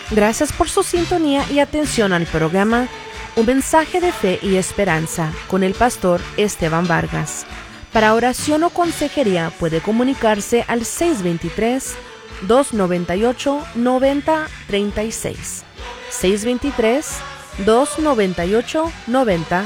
Gracias por su sintonía y atención al programa Un mensaje de fe y esperanza con el pastor Esteban Vargas. Para oración o consejería puede comunicarse al 623-298-9036. 623-298-9036.